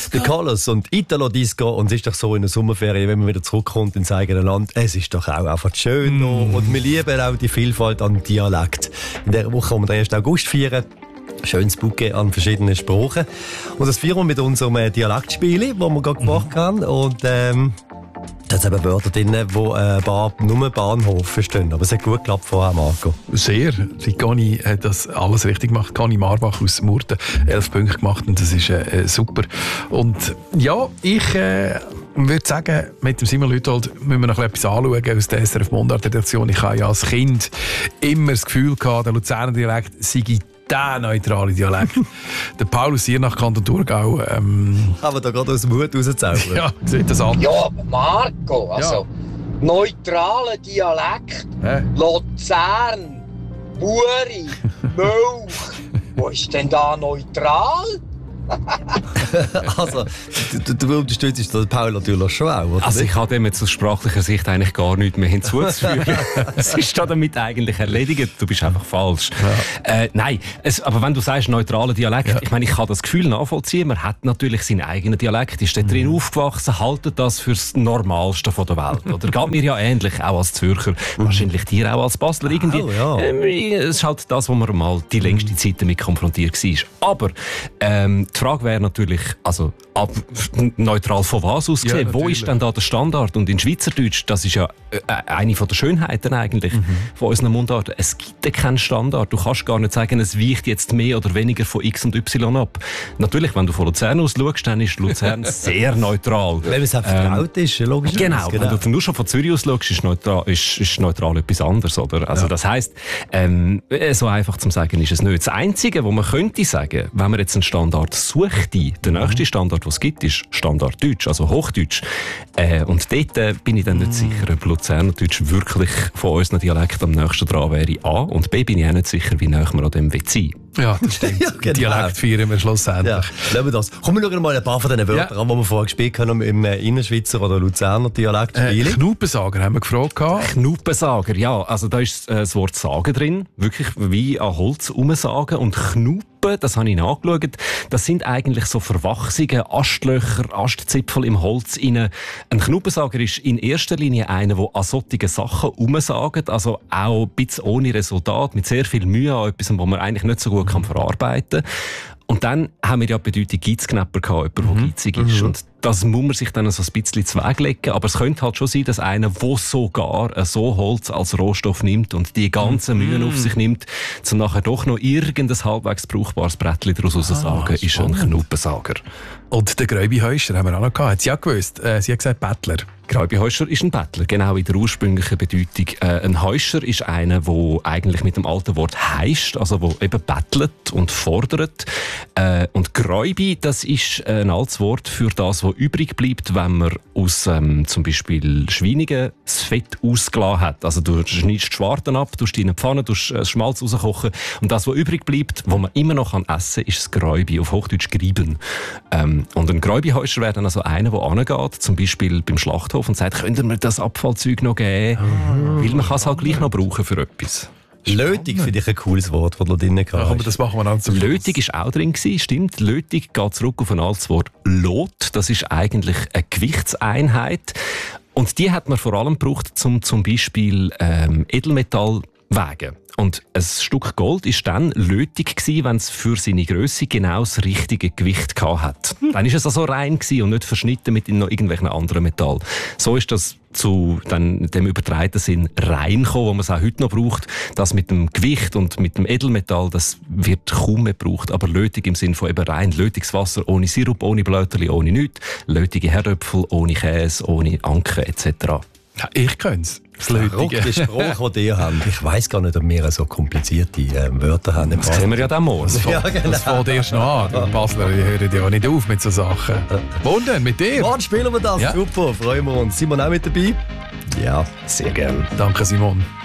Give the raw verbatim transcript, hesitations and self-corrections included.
The Colors und Italo Disco. Und es ist doch so in der Sommerferien, wenn man wieder zurückkommt ins eigene Land, es ist doch auch einfach schön. Mm. Und wir lieben auch die Vielfalt an Dialekt. In dieser Woche, wo wir den ersten August feiern, schönes Bouquet an verschiedenen Sprachen. Und das feiern wir mit unserem Dialektspiel, das wir gerade gemacht haben. Und ähm, da sind eben Wörter drin, die äh, Bar, nur Bahnhof verstehen. Aber es hat gut geklappt vorher, Marco. Sehr. Die Conny hat das alles richtig gemacht. Conny Marbach aus Murten, elf Punkte gemacht und das ist äh, super. Und ja, ich äh, würde sagen, mit dem Simon Lüthold müssen wir noch etwas anschauen aus der S R F Mundart-Redaktion. Ich habe ja als Kind immer das Gefühl gehabt, der Luzerner Dialekt sei der neutrale Dialekt. Der Paulus hier nach Kanton Thurgau. Ähm, Haben wir da gerade aus dem Hut rauszaubern? Ja, sieht das an. Ja, aber Marco, also ja. Neutraler Dialekt, Hä? Luzern, Buri, Milch. Wo ist denn da neutral? Also, du, du unterstützt den Paul natürlich schon auch, oder? Also ich habe dem jetzt aus sprachlicher Sicht eigentlich gar nichts mehr hinzuzufügen. Es ist da damit eigentlich erledigt. Du bist einfach falsch. Ja. Äh, nein, es, aber wenn du sagst neutraler Dialekt, ja. ich meine, ich kann das Gefühl nachvollziehen. Man hat natürlich seinen eigenen Dialekt, ist da drin mhm. aufgewachsen, haltet das fürs Normalste von der Welt. Oder geht mir ja ähnlich, auch als Zürcher, mhm. wahrscheinlich dir auch als Basler. Irgendwie, oh, ja. äh, es ist halt das, wo man mal die längste Zeit damit konfrontiert war. Aber ähm, die Frage wäre natürlich, also ab, neutral von was aus gesehen, ja, wo ist denn da der Standard? Und in Schweizerdeutsch, das ist ja äh, eine von der Schönheiten eigentlich mhm. von unseren Mundarten. Es gibt ja keinen Standard. Du kannst gar nicht sagen, es weicht jetzt mehr oder weniger von X und Y ab. Natürlich, wenn du von Luzern aus schaust, dann ist Luzern sehr neutral. Wenn es auch vertraut ähm, ist, logisch. Genau, genau, wenn du nur schon von Zürich aus schaust, ist neutral, ist, ist neutral etwas anderes. Oder? Also ja. Das heisst, ähm, so einfach zu sagen ist es nicht. Das Einzige, was man könnte sagen, wenn man jetzt einen Standard sucht, der nächste Standard, den es gibt, ist Standarddeutsch, also Hochdeutsch. Äh, und dort äh, bin ich dann nicht sicher, ob Luzernerdeutsch wirklich von unseren Dialekten am nächsten dran wäre. A. Und B. bin ich auch nicht sicher, wie näher wir an dem will sein. Ja, das stimmt. Ja, genau. Dialekt feiern wir schlussendlich. Ja, lassen wir das. Kommen wir mal ein paar von diesen Wörtern ja. an, die wir vorher gespielt haben, im äh, Innerschweizer oder Luzerner Dialekt. Äh, Knupensager haben wir gefragt. Knupensager, ja. Also da ist äh, das Wort Sagen drin. Wirklich wie an Holz umsagen. Und Knupen, das habe ich nachgeschaut, das sind eigentlich so Verwachsungen, Astlöcher, Astzipfel im Holz rein. Ein Knupensager ist in erster Linie einer, der an solchen Sachen umsagt, also auch ein bisschen ohne Resultat, mit sehr viel Mühe an etwas, was man eigentlich nicht so gut kann verarbeiten kann. Und dann haben wir ja die Bedeutung Geizknäpper gehabt, jemand, der mhm. geizig ist. Mhm. Und das muss man sich dann so ein bisschen zweglegen. Aber es könnte halt schon sein, dass einer, der sogar so Holz als Rohstoff nimmt und die ganzen Mühen mhm. auf sich nimmt, um nachher doch noch irgendein halbwegs brauchbares Brettchen daraus ah, sagen, ist ein Knupensager. Und der Gräubi-Heuscher haben wir auch noch gehabt. Hat sie auch gewusst. Äh, sie hat gesagt Bettler. Gräubi-Heuscher ist ein Bettler, genau in der ursprünglichen Bedeutung. Äh, ein Heuscher ist einer, der eigentlich mit dem alten Wort heischt, also der eben bettelt und fordert. Äh, und Gräubi, das ist ein altes Wort für das, was übrig bleibt, wenn man aus ähm, zum Beispiel Schweinigen das Fett ausgelassen hat. Also du schneidest die Schwarten ab, tust die in eine Pfanne, tust das Schmalz rauskochen und das, was übrig bleibt, was man immer noch essen kann, ist das Gräubi, auf Hochdeutsch Greiben. Ähm, und ein Gräubi-Heuscher wäre dann also einer, der angeht, zum Beispiel beim Schlachthof und sagt, könnt ihr mir das Abfallzeug noch geben? Oh. Weil man kann es halt gleich noch brauchen für etwas. Lötig finde ich ein cooles Wort, das du drin hast. Ja, aber das machen wir dann zum Lötig ist auch drin gewesen, stimmt. Lötig geht zurück auf ein altes Wort Lot. Das ist eigentlich eine Gewichtseinheit. Und die hat man vor allem gebraucht, um zum Beispiel ähm, Edelmetall wägen. Und ein Stück Gold war dann lötig gewesen, wenn es für seine Grösse genau das richtige Gewicht gehabt hat. Hm. Dann war es also rein gewesen und nicht verschnitten mit noch irgendwelchen anderen Metall. So ist das zu dann dem übertreibenden Sinn rein gekommen, wo man es auch heute noch braucht. Das mit dem Gewicht und mit dem Edelmetall, das wird kaum mehr gebraucht. Aber lötig im Sinn von eben rein Lötungswasser, ohne Sirup, ohne Blöterli, ohne nichts. Lötige Herdöpfel, ohne Käse, ohne Anke et cetera. Ja, ich könnte es. Das verrückte Sprache, die ihr habt. Ich weiss gar nicht, ob wir so komplizierte äh, Wörter haben. Das kennen wir ja dann morgen. Das, ja, genau. Das fängt erst noch an. Die Basler die hören ja nicht auf mit so Sachen. Wo denn? Mit dir? Wann spielen wir das? Ja. Super, freuen wir uns. Simon auch mit dabei? Ja, sehr gerne. Danke, Simon.